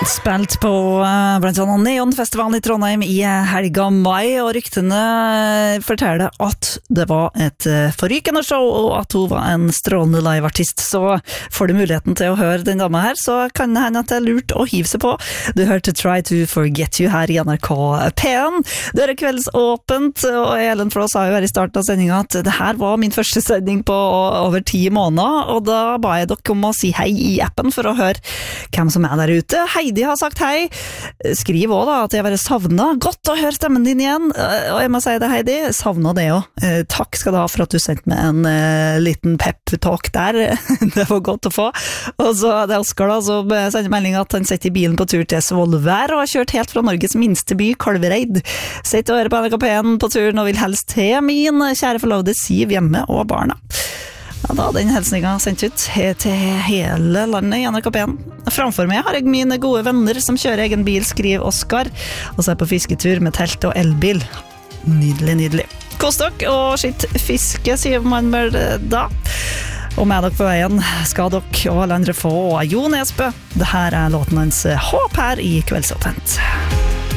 Spilt på blant annet Neonfestivalen i Trondheim i helga mai, og ryktene forteller at det var et forrykende show, og at hun var en strålende liveartist. Så får du muligheten til å høre den dama her, så kan det hende at det er lurt å hive seg på. Du hørte Try to Forget You her i NRK P1. Det er kveldsåpent, og Ellen Flås sa jo her i starten av sendingen at det her var min første sending på over 10 måneder, og da ba jeg dere om å si hei i appen for å høre hvem som er der ute. Heidi har sagt hei. Skriv også da at jeg var savnet. Godt å høre stemmen din igjen. Og jeg må si det, Heidi, savnet det også. Takk skal du ha for at du sendte meg en liten pep-talk der. Det var godt å få. Og så er det Oskar da, som sender melding at han sitter i bilen på tur til Svolvær og har kjørt helt fra Norges minste by, Kalvereid. Sitter og hører på NRK1 på turen og vil helst til min kjære forlovede Siv hjemme og barna. Ja, da den hilsningen sendt ut til hele landet i NRK P1. Framfor meg har jeg mine gode venner som kjører egen bil, skriver Oskar, og så er på fisketur med telt og elbil. Nydelig, nydelig. Kost dere og skitt fiske, sier man vel da. Og med dere på veien skal dere og alle andre få Jo Nesbø. Dette er låten hans Håp her i Kveldsåpent.